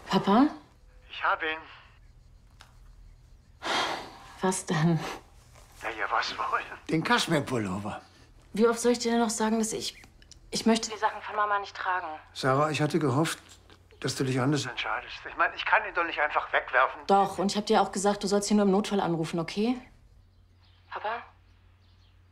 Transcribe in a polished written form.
Papa? Ich habe ihn. Was denn? Na ja, was wohl? Den Kaschmirpullover. Wie oft soll ich dir denn noch sagen, dass ich möchte die Sachen von Mama nicht tragen? Sarah, ich hatte gehofft, dass du dich anders entscheidest. Ich meine, ich kann ihn doch nicht einfach wegwerfen. Doch, und ich habe dir auch gesagt, du sollst ihn nur im Notfall anrufen, okay? Papa?